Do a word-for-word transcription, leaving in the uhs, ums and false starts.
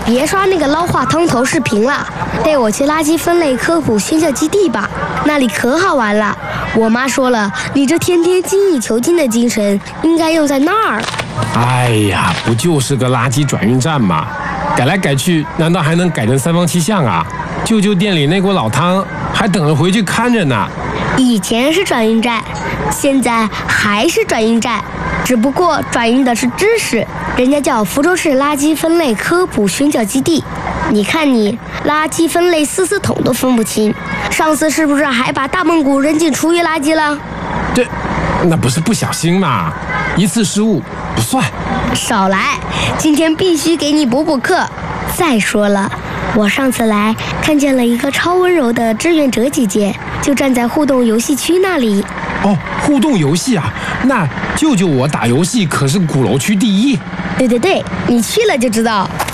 别刷那个捞话汤头视频了，带我去垃圾分类科普宣教基地吧，那里可好玩了。我妈说了，你这天天精益求精的精神应该用在那儿。 哎呀，不就是个垃圾转运站吗？改来改去，难道还能改成三坊七巷啊？舅舅店里那锅老汤还等着回去看着呢。 以前是转运站，现在还是转运站，只不过转运的是知识，人家叫福州市垃圾分类科普宣教基地。你看你，垃圾分类四四桶都分不清，上次是不是还把大蒙古扔进厨余垃圾了？ 这，那不是不小心嘛，一次失误不算。 少来，今天必须给你补补课。再说了，我上次来看见了一个超温柔的志愿者姐姐，就站在互动游戏区那里。 哦，互动游戏啊，那舅舅我打游戏可是鼓楼区第一。 对对对，你去了就知道。